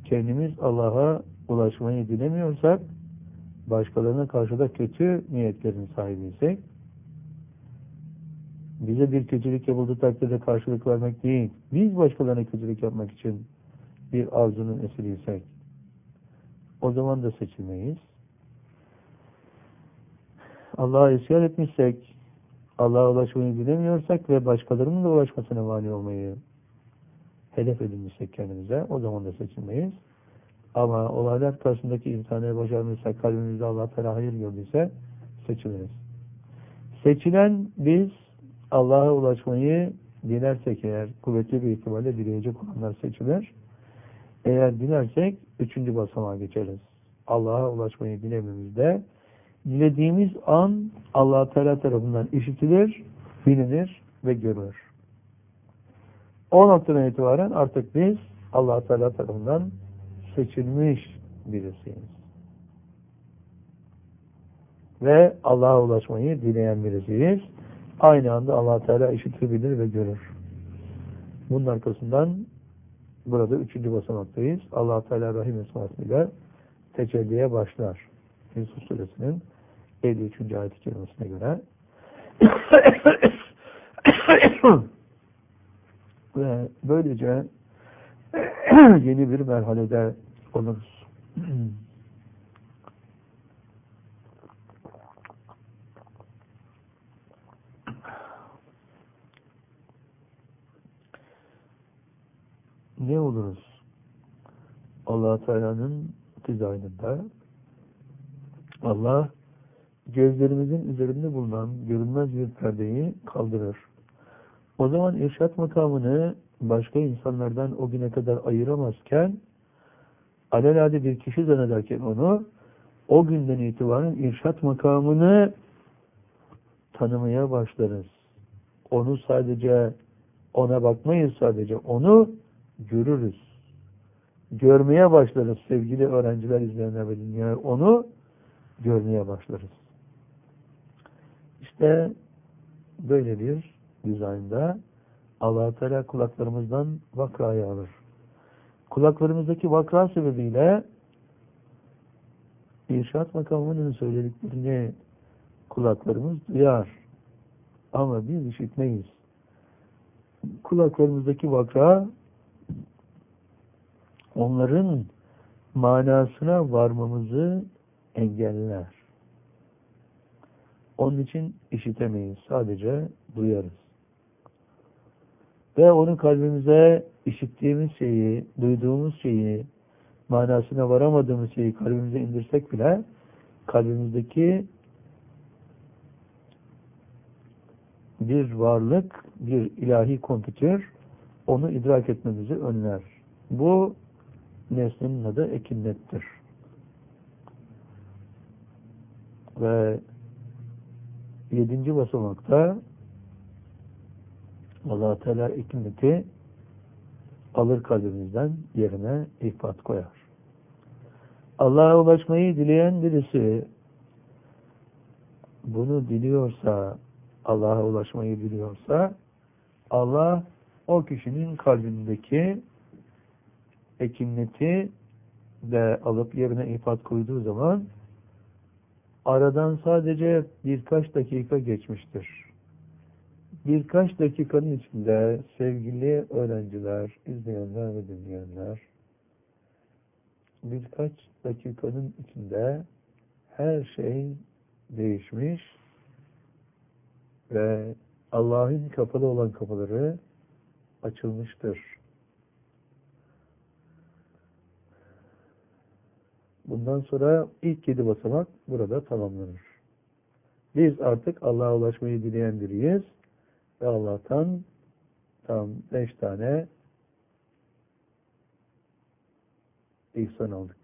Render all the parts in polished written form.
kendimiz Allah'a ulaşmayı dilemiyorsak, başkalarına karşı da kötü niyetlerin sahibiysek, bize bir kötülük yapıldığı takdirde karşılık vermek değil, biz başkalarına kötülük yapmak için bir arzunun esiriysek, o zaman da seçilmeyiz. Allah'a isyan etmişsek, Allah'a ulaşmayı dilemiyorsak ve başkalarının da ulaşmasına mani olmayı hedef edinmişsek kendimize, o zaman da seçilmeyiz. Ama olaylar karşısındaki imtihanı başarmışsak, kalbimizde Allah Teala hayır gördüyse seçiliriz. Seçilen biz, Allah'a ulaşmayı dilersek eğer, kuvvetli bir ihtimalle dileyecek olanlar seçilir. Eğer dilersek 3. basamağa geçeriz. Allah'a ulaşmayı dilememizde, dilediğimiz an Allah Teala tarafından işitilir, bilinir ve görülür. O noktadan itibaren artık biz Allah Teala tarafından seçilmiş birisiyiz. Ve Allah'a ulaşmayı dileyen birisiyiz. Aynı anda Allah Teala işitir, bilir ve görür. Bunun arkasından burada 3. basamaktayız. Allah Teala Rahim esmasıyla tecelliye başlar. Yusuf Suresinin 53. ayet-i kerimesine göre. Ve böylece yeni bir merhalede oluruz. Ne oluruz? Allah Teala'nın dizaynında Allah gözlerimizin üzerinde bulunan görünmez bir perdeyi kaldırır. O zaman irşat makamını başka insanlardan o güne kadar ayıramazken, alelade bir kişi zannederken onu, o günden itibaren irşat makamını tanımaya başlarız. Onu sadece, ona bakmayız sadece, onu görürüz. Görmeye başlarız sevgili öğrenciler, izleyenler ve dinleyenler. Onu görmeye başlarız. İşte böyle bir dizaynda Allah-u Teala kulaklarımızdan vakrayı alır. Kulaklarımızdaki vakra sebebiyle irşat makamının söylediklerini kulaklarımız duyar. Ama biz işitmeyiz. Kulaklarımızdaki vakra onların manasına varmamızı engeller. Onun için işitemeyiz. Sadece duyarız. Ve onu kalbimize işittiğimiz şeyi, duyduğumuz şeyi, manasına varamadığımız şeyi kalbimize indirsek bile kalbimizdeki bir varlık, bir ilahi kompütür onu idrak etmemizi önler. Bu nesnenin adı ekinnettir. Ve 7. basamakta Allah-u Teala ekinneti alır kalbimizden, yerine ihfat koyar. Allah'a ulaşmayı dileyen birisi bunu diliyorsa, Allah'a ulaşmayı diliyorsa, Allah o kişinin kalbindeki ekinneti de alıp yerine ifat koyduğu zaman aradan sadece birkaç dakika geçmiştir. Birkaç dakikanın içinde sevgili öğrenciler, izleyenler ve dinleyenler, birkaç dakikanın içinde her şey değişmiş ve Allah'ın kapalı olan kapıları açılmıştır. Bundan sonra ilk 7 basamak burada tamamlanır. Biz artık Allah'a ulaşmayı dileyen biriyiz ve Allah'tan tam 5 tane ihsan aldık.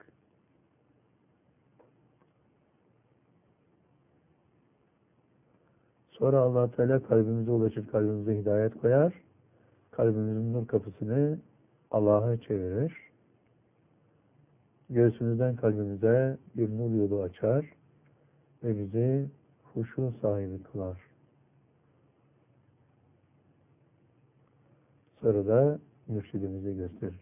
Sonra Allah Teala kalbimize ulaşır, kalbimize hidayet koyar. Kalbimizin nur kapısını Allah'a çevirir. Göğsümüzden kalbimize bir nur yolu açar ve bizi huşu sahibi kılar. Sonra da mürşidimizi gösterir.